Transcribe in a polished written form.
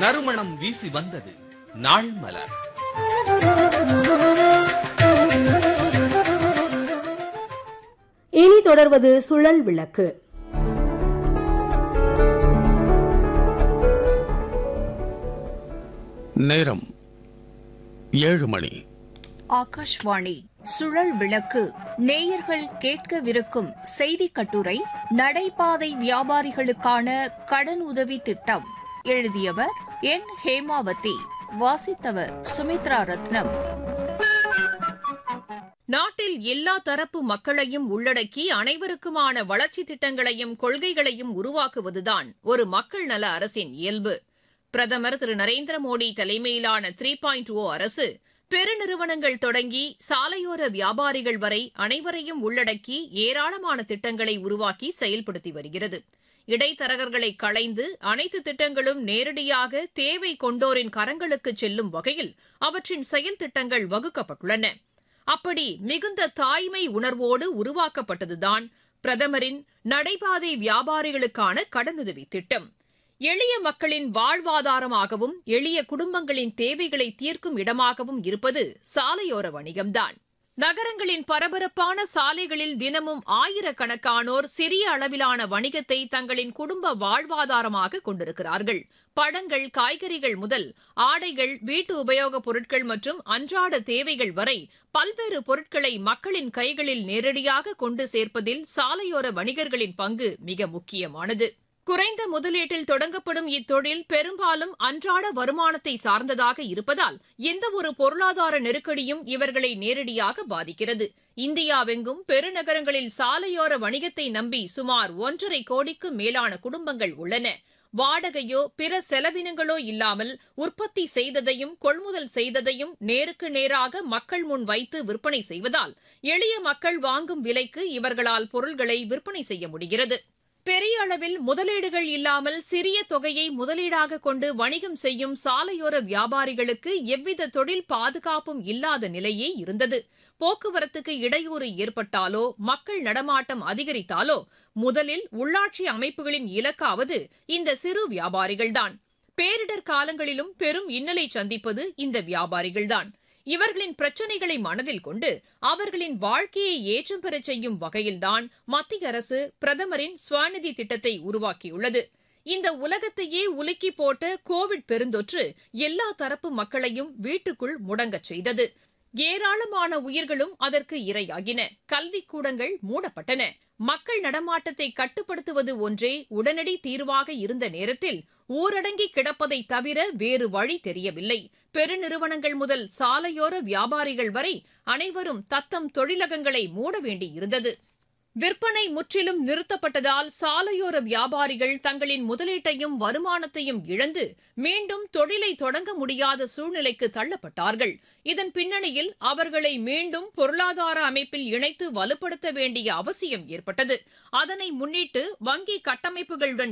நறுமணம் வீசி வந்தது நாள் மலர். இனி தொடர்வது சுழல் விளக்கு. நேரம் 7 மணி. ஆகாஷ்வாணி. சுழல் விளக்கு. நேயர்கள் கேட்கவிருக்கும் செய்தி கட்டுரை நடைபாதை வியாபாரிகளுக்கான கடன் உதவி திட்டம். எழுதியவர் என். ஹேமாவதி. வாசித்தவர் சுமித்ரா ரத்னம். நாட்டில் எல்லா தரப்பு மக்களையும் உள்ளடக்கி அனைவருக்குமான வளர்ச்சி திட்டங்களையும் கொள்கைகளையும் உருவாக்குவதுதான் ஒரு மக்கள் நல அரசின் இயல்பு. பிரதமர் திரு நரேந்திர மோடி தலைமையிலான 3.0 அரசு பெருநிறுவனங்கள் தொடங்கி சாலையோர வியாபாரிகள் வரை அனைவரையும் உள்ளடக்கி ஏராளமான திட்டங்களை உருவாக்கி செயல்படுத்தி வருகிறது. இடைத்தரகர்களை களைந்து அனைத்து திட்டங்களும் நேரடியாக தேவை கொண்டோரின் கரங்களுக்கு செல்லும் வகையில் அவற்றின் செயல் திட்டங்கள் வகுக்கப்பட்டுள்ளன. அப்படி மிகுந்த தாய்மை உணர்வோடு உருவாக்கப்பட்டதுதான் பிரதமரின் நடைபாதை வியாபாரிகளுக்கான கடனுதவி திட்டம். எளிய மக்களின் வாழ்வாதாரமாகவும் எளிய குடும்பங்களின் தேவைகளை தீர்க்கும் இடமாகவும் இருப்பது சாலையோர வணிகம்தான். நகரங்களின் பரபரப்பான சாலைகளில் தினமும் ஆயிரக்கணக்கானோர் சிறிய அளவிலான வணிகத்தை தங்களின் குடும்ப வாழ்வாதாரமாக கொண்டிருக்கிறார்கள். பழங்கள், காய்கறிகள் முதல் ஆடைகள், வீட்டு உபயோகப் பொருட்கள் மற்றும் அன்றாட தேவைகள் வரை பல்வேறு பொருட்களை மக்களின் கைகளில் நேரடியாக கொண்டு சேர்ப்பதில் சாலையோர வணிகர்களின் பங்கு மிக முக்கியமானது. குறைந்த முதலீட்டில் தொடங்கப்படும் இத்தொழில் பெரும்பாலும் அன்றாட வருமானத்தை சார்ந்ததாக இருப்பதால் எந்தவொரு பொருளாதார நெருக்கடியும் இவர்களை நேரடியாக பாதிக்கிறது. இந்தியாவெங்கும் பெருநகரங்களில் சாலையோர வணிகத்தை நம்பி சுமார் 1.5 கோடிக்கு மேலான குடும்பங்கள் உள்ளன. வாடகையோ பிற செலவினங்களோ இல்லாமல் உற்பத்தி செய்ததையும் கொள்முதல் செய்ததையும் நேருக்கு நேராக மக்கள் முன் வைத்து விற்பனை செய்வதால் எளிய மக்கள் வாங்கும் விலைக்கு இவர்களால் பொருள்களை விற்பனை செய்ய முடிகிறது. பெரிய அளவில் முதலீடுகள் இல்லாமல் சிறிய தொகையை முதலீடாக கொண்டு வணிகம் செய்யும் சாலையோர வியாபாரிகளுக்கு எவ்வித தொழில் பாதுகாப்பும் இல்லாத நிலையே இருந்தது. போக்குவரத்துக்கு இடையூறு ஏற்பட்டாலோ மக்கள் நடமாட்டம் அதிகரித்தாலோ முதலில் உள்ளாட்சி அமைப்புகளின் இலக்காவது இந்த சிறு வியாபாரிகள்தான். பேரிடர் காலங்களிலும் பெரும் இன்னலை சந்திப்பது இந்த வியாபாரிகள்தான். இவர்களின் பிரச்சினைகளை மனதில் கொண்டு அவர்களின் வாழ்க்கையை ஏற்றம் பெறச் செய்யும் வகையில்தான் மத்திய அரசு பிரதமரின் ஸ்வநிதி திட்டத்தை உருவாக்கியுள்ளது. இந்த உலகத்தையே உலுக்கி போட்ட கோவிட் பெருந்தொற்று எல்லா தரப்பு மக்களையும் வீட்டுக்குள் முடங்கச் செய்தது. ஏராளமான உயிர்களும் அதற்கு இரையாகின. கல்விக்கூடங்கள் மூடப்பட்டன. மக்கள் நடமாட்டத்தை கட்டுப்படுத்துவது ஒன்றே உடனடி தீர்வாக இருந்த நேரத்தில் ஊரடங்கி கிடப்பதை தவிர வேறு வழி தெரியவில்லை. பெருநிறுவனங்கள் முதல் சாலையோர வியாபாரிகள் வரை அனைவரும் தத்தம் தொழிலகங்களை மூட வேண்டியிருந்தது. விற்பனை முற்றிலும் நிறுத்தப்பட்டதால் சாலையோர வியாபாரிகள் தங்களின் முதலீட்டையும் வருமானத்தையும் இழந்து மீண்டும் தொழிலை தொடங்க முடியாத சூழ்நிலைக்கு தள்ளப்பட்டார்கள். இதன் பின்னணியில் அவர்களை மீண்டும் பொருளாதார அமைப்பில் இணைத்து வலுப்படுத்த வேண்டிய அவசியம் ஏற்பட்டது. அதனை முன்னிட்டு வங்கி கட்டமைப்புகளுடன்